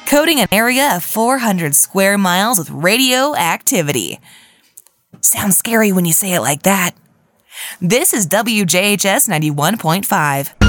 coating an area of 400 square miles with radioactivity. Sounds scary when you say it like that. This is WJHS 91.5.